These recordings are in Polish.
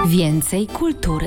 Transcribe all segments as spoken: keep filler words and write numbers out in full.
Więcej kultury.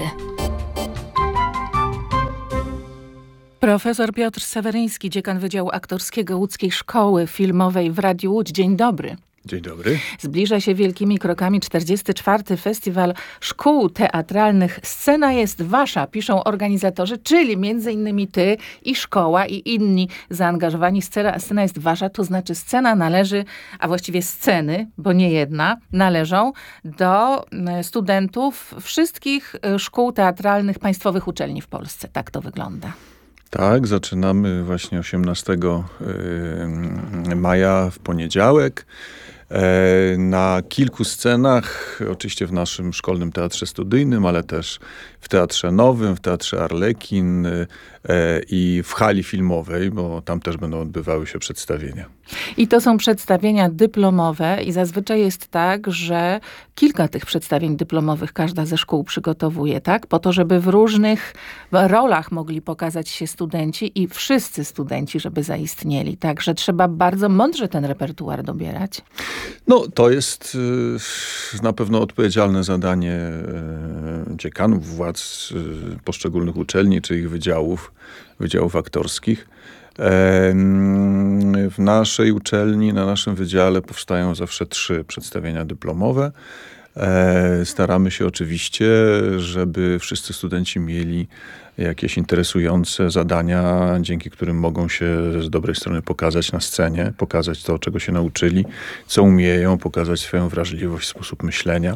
Profesor Piotr Seweryński, dziekan Wydziału Aktorskiego Łódzkiej Szkoły Filmowej w Radiu Łódź. Dzień dobry. Dzień dobry. Zbliża się wielkimi krokami czterdziesty czwarty Festiwal Szkół Teatralnych. Scena jest wasza, piszą organizatorzy, czyli między innymi ty i szkoła i inni zaangażowani. Scena, scena jest wasza, to znaczy scena należy, a właściwie sceny, bo nie jedna, należą do studentów wszystkich szkół teatralnych państwowych uczelni w Polsce. Tak to wygląda. Tak, zaczynamy właśnie osiemnastego maja w poniedziałek. Na kilku scenach, oczywiście w naszym szkolnym teatrze studyjnym, ale też w Teatrze Nowym, w Teatrze Arlekin i w hali filmowej, bo tam też będą odbywały się przedstawienia. I to są przedstawienia dyplomowe i zazwyczaj jest tak, że kilka tych przedstawień dyplomowych każda ze szkół przygotowuje, tak? Po to, żeby w różnych rolach mogli pokazać się studenci i wszyscy studenci, żeby zaistnieli. Także trzeba bardzo mądrze ten repertuar dobierać. No, to jest y, na pewno odpowiedzialne zadanie y, dziekanów, władz y, poszczególnych uczelni czy ich wydziałów, wydziałów aktorskich. W naszej uczelni, na naszym wydziale powstają zawsze trzy przedstawienia dyplomowe. Staramy się oczywiście, żeby wszyscy studenci mieli jakieś interesujące zadania, dzięki którym mogą się z dobrej strony pokazać na scenie, pokazać to, czego się nauczyli, co umieją, pokazać swoją wrażliwość, sposób myślenia.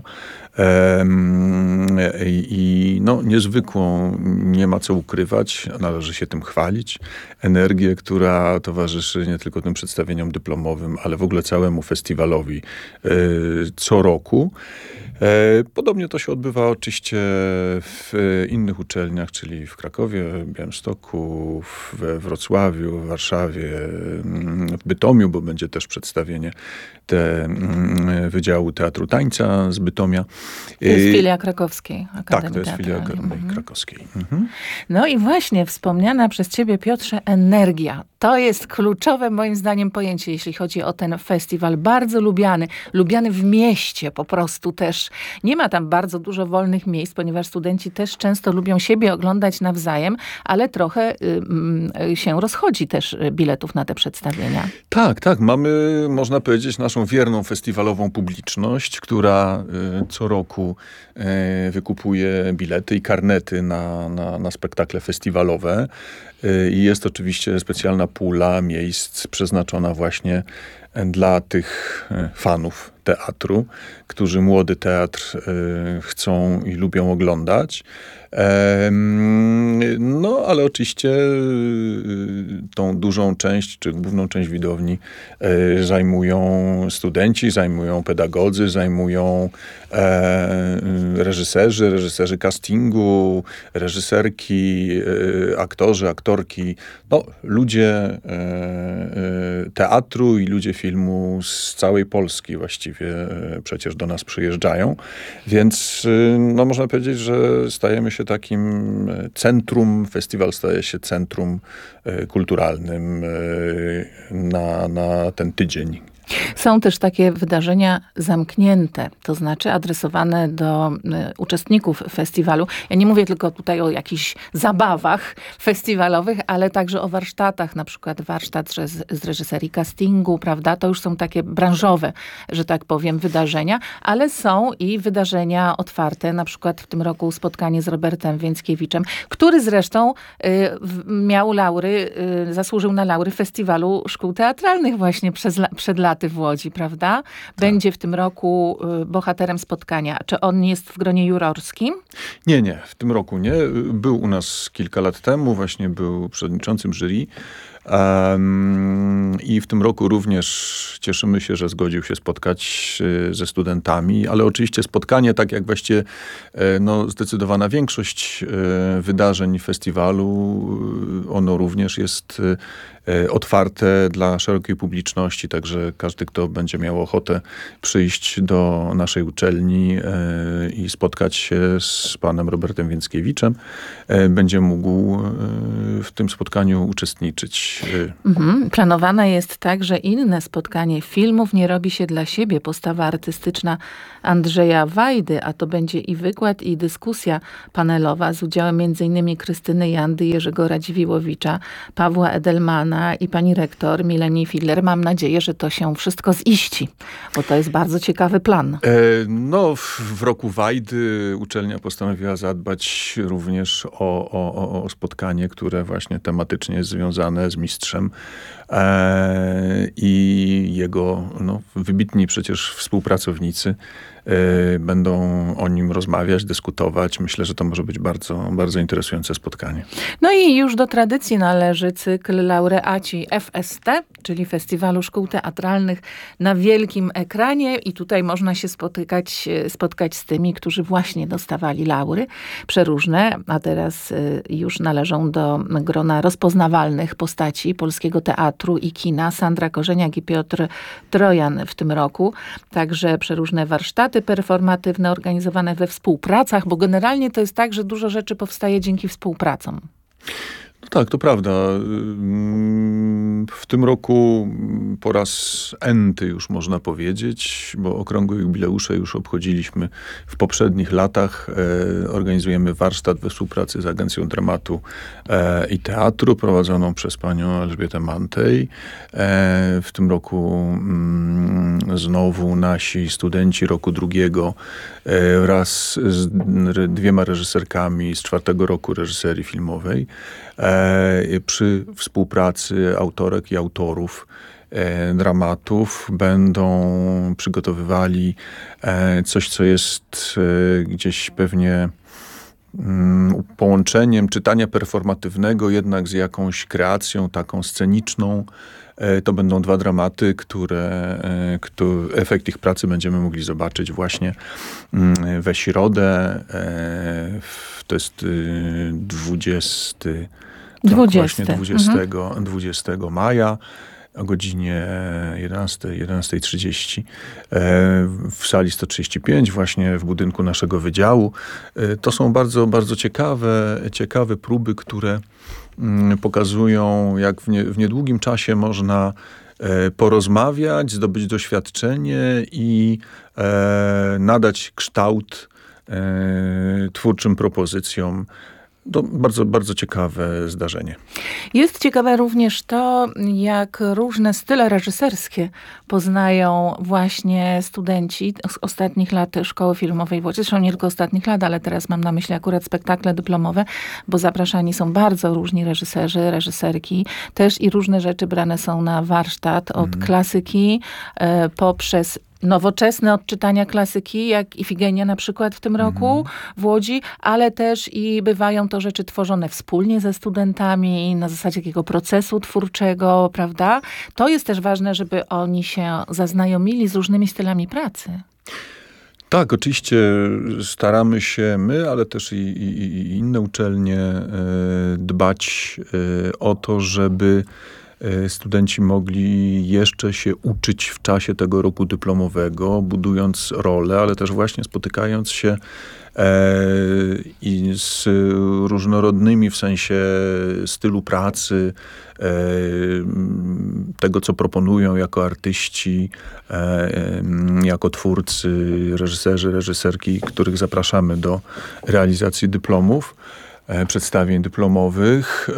I, i no, niezwykłą, nie ma co ukrywać, należy się tym chwalić. Energię, która towarzyszy nie tylko tym przedstawieniom dyplomowym, ale w ogóle całemu festiwalowi co roku. Podobnie to się odbywa oczywiście w innych uczelniach, czyli w Krakowie, w Białymstoku, we Wrocławiu, w Warszawie, w Bytomiu, bo będzie też przedstawienie te Wydziału Teatru Tańca z Bytomia. To jest filia krakowskiej Akademii Tak, to jest filia Akademii mhm. Krakowskiej. Mhm. No i właśnie wspomniana przez ciebie, Piotrze, energia. To jest kluczowe moim zdaniem pojęcie, jeśli chodzi o ten festiwal. Bardzo lubiany. Lubiany w mieście po prostu też. Nie ma tam bardzo dużo wolnych miejsc, ponieważ studenci też często lubią siebie oglądać nawzajem, ale trochę y, y, się rozchodzi też biletów na te przedstawienia. Tak, tak. Mamy, można powiedzieć, naszą wierną festiwalową publiczność, która y, co roku y, wykupuje bilety i karnety na, na, na spektakle festiwalowe. Y, I jest oczywiście specjalna pula miejsc przeznaczona właśnie dla tych fanów teatru, którzy młody teatr y, chcą i lubią oglądać. No, ale oczywiście tą dużą część, czy główną część widowni zajmują studenci, zajmują pedagodzy, zajmują reżyserzy, reżyserzy castingu, reżyserki, aktorzy, aktorki. No, ludzie teatru i ludzie filmu z całej Polski właściwie przecież do nas przyjeżdżają. Więc no, można powiedzieć, że stajemy się takim centrum, festiwal staje się centrum kulturalnym na, na ten tydzień. Są też takie wydarzenia zamknięte, to znaczy adresowane do y, uczestników festiwalu. Ja nie mówię tylko tutaj o jakichś zabawach festiwalowych, ale także o warsztatach, na przykład warsztat z, z reżyserii castingu, prawda? To już są takie branżowe, że tak powiem, wydarzenia, ale są i wydarzenia otwarte, na przykład w tym roku spotkanie z Robertem Więckiewiczem, który zresztą y, w, miał laury, y, zasłużył na laury Festiwalu Szkół Teatralnych właśnie przez, przed laty w Łodzi, prawda? Będzie tak. w tym roku y, bohaterem spotkania. Czy on jest w gronie jurorskim? Nie, nie. W tym roku nie. Był u nas kilka lat temu. Właśnie był przewodniczącym jury. Um, I w tym roku również cieszymy się, że zgodził się spotkać y, ze studentami, ale oczywiście spotkanie, tak jak właściwie y, no, zdecydowana większość y, wydarzeń festiwalu, y, ono również jest y, otwarte dla szerokiej publiczności, także każdy, kto będzie miał ochotę przyjść do naszej uczelni y, i spotkać się z panem Robertem Więckiewiczem, y, będzie mógł y, w tym spotkaniu uczestniczyć. Mhm. Planowane jest także inne spotkanie filmów Nie robi się dla siebie. Postawa artystyczna Andrzeja Wajdy, a to będzie i wykład, i dyskusja panelowa z udziałem między innymi Krystyny Jandy, Jerzego Radziwiłowicza, Pawła Edelmana i pani rektor Milenii Fidler. Mam nadzieję, że to się wszystko ziści, bo to jest bardzo ciekawy plan. E, no, w, w roku Wajdy uczelnia postanowiła zadbać również o, o, o spotkanie, które właśnie tematycznie jest związane z mistrzem e, i jego no, wybitni przecież współpracownicy e, będą o nim rozmawiać, dyskutować. Myślę, że to może być bardzo, bardzo interesujące spotkanie. No i już do tradycji należy cykl laureaci F S T, czyli Festiwalu Szkół Teatralnych na wielkim ekranie i tutaj można się spotykać, spotkać z tymi, którzy właśnie dostawali laury przeróżne, a teraz już należą do grona rozpoznawalnych postaci polskiego teatru i kina. Sandra Korzeniak i Piotr Trojan w tym roku. Także przeróżne warsztaty performatywne organizowane we współpracach, bo generalnie to jest tak, że dużo rzeczy powstaje dzięki współpracom. No tak, to prawda. W tym roku po raz enty już można powiedzieć, bo okrągłe jubileusze już obchodziliśmy w poprzednich latach. E, organizujemy warsztat we współpracy z Agencją Dramatu e, i Teatru prowadzoną przez panią Elżbietę Mantej. E, w tym roku mm, znowu nasi studenci roku drugiego e, wraz z re, dwiema reżyserkami z czwartego roku reżyserii filmowej przy współpracy autorek i autorów e, dramatów będą przygotowywali e, coś, co jest e, gdzieś pewnie mm, połączeniem czytania performatywnego jednak z jakąś kreacją taką sceniczną. E, to będą dwa dramaty, które, e, które efekt ich pracy będziemy mogli zobaczyć właśnie mm, we środę. E, w, to jest y, dwudziestego dwudziestego. Właśnie dwudziestego, mhm. dwudziestego maja o godzinie jedenastej, jedenastej trzydzieści w sali sto trzydzieści pięć, właśnie w budynku naszego wydziału. To są bardzo, bardzo ciekawe, ciekawe próby, które pokazują, jak w, nie, w niedługim czasie można porozmawiać, zdobyć doświadczenie i nadać kształt twórczym propozycjom. To bardzo, bardzo ciekawe zdarzenie. Jest ciekawe również to, jak różne style reżyserskie poznają właśnie studenci z ostatnich lat Szkoły Filmowej w Łodzi. Zresztą nie tylko ostatnich lat, ale teraz mam na myśli akurat spektakle dyplomowe, bo zapraszani są bardzo różni reżyserzy, reżyserki. Też i różne rzeczy brane są na warsztat od mm. klasyki e, poprzez nowoczesne odczytania klasyki, jak Ifigenia na przykład w tym roku mm. w Łodzi, ale też i bywają to rzeczy tworzone wspólnie ze studentami na zasadzie takiego procesu twórczego, prawda? To jest też ważne, żeby oni się zaznajomili z różnymi stylami pracy. Tak, oczywiście staramy się my, ale też i, i, i inne uczelnie e, dbać e, o to, żeby studenci mogli jeszcze się uczyć w czasie tego roku dyplomowego, budując rolę, ale też właśnie spotykając się e, i z różnorodnymi w sensie stylu pracy, e, tego, co proponują jako artyści, e, jako twórcy, reżyserzy, reżyserki, których zapraszamy do realizacji dyplomów. Przedstawień dyplomowych.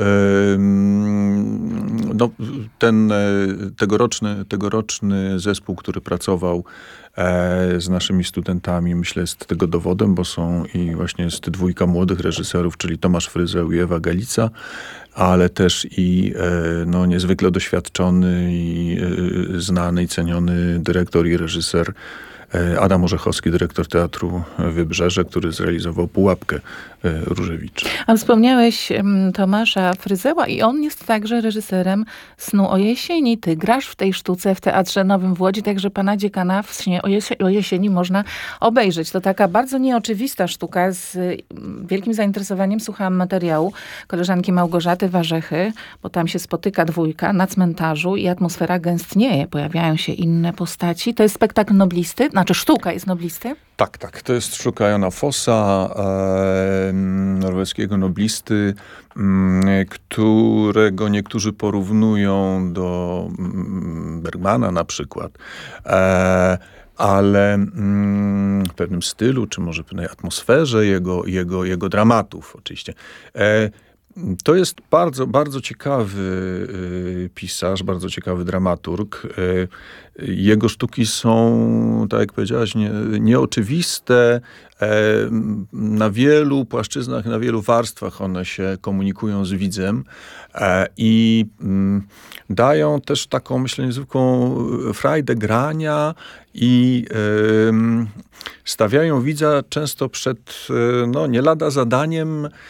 No, ten tegoroczny, tegoroczny zespół, który pracował z naszymi studentami, myślę, jest tego dowodem, bo są i właśnie jest dwójka młodych reżyserów, czyli Tomasz Fryzeł i Ewa Galica, ale też i no, niezwykle doświadczony i znany i ceniony dyrektor i reżyser Adam Orzechowski, dyrektor Teatru Wybrzeże, który zrealizował Pułapkę Różewicz. A wspomniałeś Tomasza Fryzeła i on jest także reżyserem Snu o jesieni. Ty grasz w tej sztuce w Teatrze Nowym w Łodzi, także pana dziekana w Śnie o, jesie- o jesieni można obejrzeć. To taka bardzo nieoczywista sztuka. Z wielkim zainteresowaniem słuchałam materiału koleżanki Małgorzaty Warzechy, bo tam się spotyka dwójka na cmentarzu i atmosfera gęstnieje. Pojawiają się inne postaci. To jest spektakl noblisty, znaczy sztuka jest noblisty? Tak, tak. To jest sztuka Jana Fossa, e, norweskiego noblisty, m, którego niektórzy porównują do m, Bergmana na przykład. E, ale mm, w pewnym stylu, czy może w pewnej atmosferze jego, jego, jego dramatów oczywiście. E, to jest bardzo, bardzo ciekawy y, pisarz, bardzo ciekawy dramaturg. Y, jego sztuki są, tak jak powiedziałaś, nie, nieoczywiste. E, na wielu płaszczyznach, na wielu warstwach one się komunikują z widzem e, i mm, dają też taką, myślę, niezwykłą frajdę grania i y, stawiają widza często przed y, no, nie lada zadaniem y,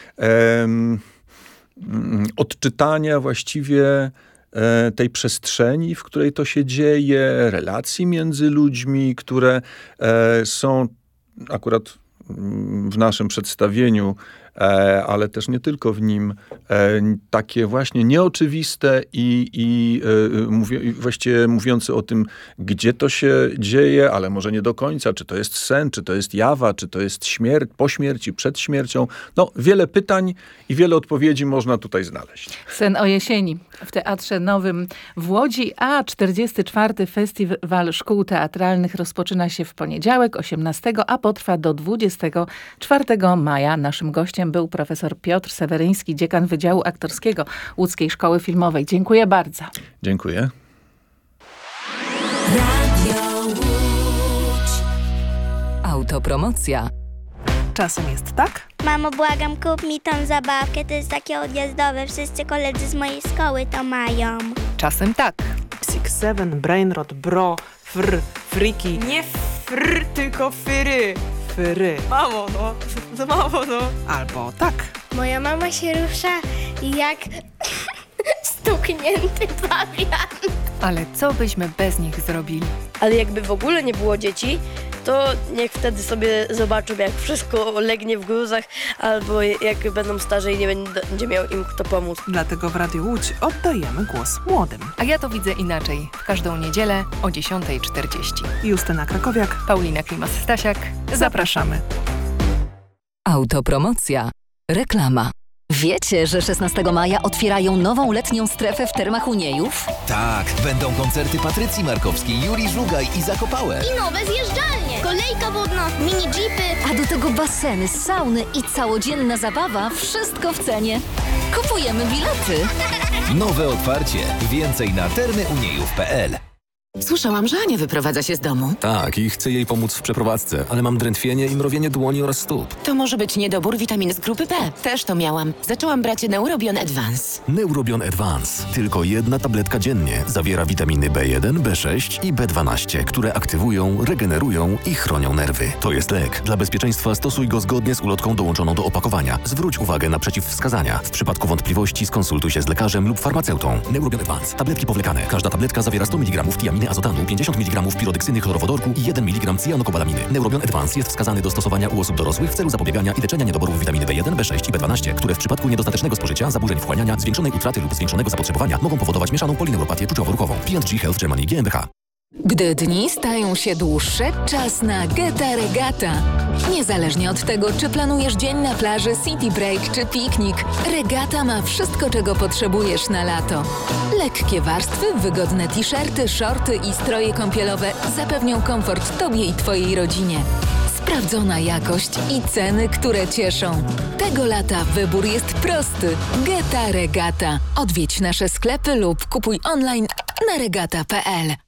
odczytania właściwie tej przestrzeni, w której to się dzieje, relacji między ludźmi, które są akurat w naszym przedstawieniu, ale też nie tylko w nim, takie właśnie nieoczywiste i, i mówi, właściwie mówiące o tym, gdzie to się dzieje, ale może nie do końca, czy to jest sen, czy to jest jawa, czy to jest śmierć, po śmierci, przed śmiercią. No, wiele pytań i wiele odpowiedzi można tutaj znaleźć. Sen o jesieni w Teatrze Nowym w Łodzi, a czterdziesty czwarty Festiwal Szkół Teatralnych rozpoczyna się w poniedziałek, osiemnastego, a potrwa do dwudziestego czwartego maja. Naszym gościem był profesor Piotr Seweryński, dziekan Wydziału Aktorskiego Łódzkiej Szkoły Filmowej. Dziękuję bardzo. Dziękuję. Radio Łódź. Autopromocja. Czasem jest tak? Mamo, błagam, kup mi tą zabawkę, to jest takie odjazdowe, wszyscy koledzy z mojej szkoły to mają. Czasem tak. Six Seven, Brainrot, Bro, Fr, Friki. Nie fr, tylko fyry. Fyry. Mamo, no. To mamo, no. Albo tak. Moja mama się rusza jak stuknięty pawian. Ale co byśmy bez nich zrobili? Ale jakby w ogóle nie było dzieci, to niech wtedy sobie zobaczą, jak wszystko legnie w gruzach, albo jak będą starzy i nie będzie miał im kto pomóc. Dlatego w Radiu Łódź oddajemy głos młodym. A ja to widzę inaczej. W każdą niedzielę o dziesiąta czterdzieści. Justyna Krakowiak, Paulina Klimas-Stasiak. zapraszamy. Autopromocja. Reklama. Wiecie, że szesnastego maja otwierają nową letnią strefę w Termach Uniejów? Tak, będą koncerty Patrycji Markowskiej, Juri Żugaj i Zakopałe. I nowe zjeżdżalnie, kolejka wodna, mini jeepy. A do tego baseny, sauny i całodzienna zabawa, wszystko w cenie. Kupujemy bilety. Nowe otwarcie. Więcej na termy uniejów kropka pe el. Słyszałam, że Ania wyprowadza się z domu. Tak, i chcę jej pomóc w przeprowadzce, ale mam drętwienie i mrowienie dłoni oraz stóp. To może być niedobór witamin z grupy B. Też to miałam. Zaczęłam brać Neurobion Advance. Neurobion Advance. Tylko jedna tabletka dziennie. Zawiera witaminy B jeden, B sześć i B dwanaście, które aktywują, regenerują i chronią nerwy. To jest lek. Dla bezpieczeństwa stosuj go zgodnie z ulotką dołączoną do opakowania. Zwróć uwagę na przeciwwskazania. W przypadku wątpliwości skonsultuj się z lekarzem lub farmaceutą. Neurobion Advance. Tabletki powlekane. Każda tabletka zawiera sto miligramów tiaminy azotanu, pięćdziesiąt miligramów pirodeksyny chlorowodorku i jeden miligram cyjanokobalaminy. Neurobion Advance jest wskazany do stosowania u osób dorosłych w celu zapobiegania i leczenia niedoborów witaminy B jeden, B sześć i B dwanaście, które w przypadku niedostatecznego spożycia, zaburzeń wchłaniania, zwiększonej utraty lub zwiększonego zapotrzebowania mogą powodować mieszaną polineuropatię czuciowo-ruchową. P and G Health Germany G m b H. Gdy dni stają się dłuższe, czas na Geta Regata. Niezależnie od tego, czy planujesz dzień na plaży, city break czy piknik, Regata ma wszystko, czego potrzebujesz na lato. Lekkie warstwy, wygodne t-shirty, shorty i stroje kąpielowe zapewnią komfort Tobie i Twojej rodzinie. Sprawdzona jakość i ceny, które cieszą. Tego lata wybór jest prosty. Geta Regata. Odwiedź nasze sklepy lub kupuj online na regata kropka pe el.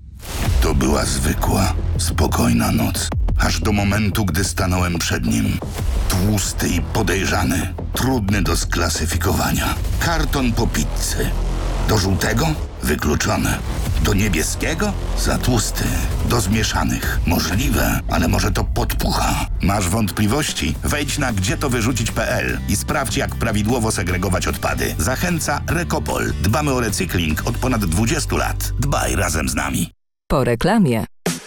To była zwykła, spokojna noc. Aż do momentu, gdy stanąłem przed nim. Tłusty i podejrzany. Trudny do sklasyfikowania. Karton po pizzy. Do żółtego? Wykluczone. Do niebieskiego? Za tłusty. Do zmieszanych? Możliwe, ale może to podpucha. Masz wątpliwości? Wejdź na gdzie to wyrzucić kropka pe el i sprawdź, jak prawidłowo segregować odpady. Zachęca Recopol. Dbamy o recykling od ponad dwudziestu lat. Dbaj razem z nami. Po reklamie.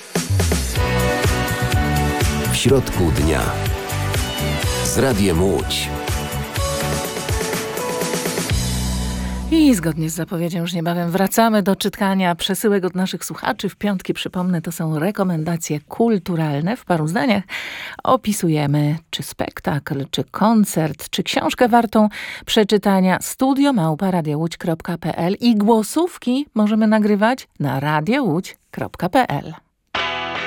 W środku dnia. Z Radiem Łódź. I zgodnie z zapowiedzią już niebawem wracamy do czytania przesyłek od naszych słuchaczy. W piątki, przypomnę, to są rekomendacje kulturalne. W paru zdaniach opisujemy czy spektakl, czy koncert, czy książkę wartą przeczytania. studio małpa radio łódź kropka p l i głosówki możemy nagrywać na radio łódź kropka p l.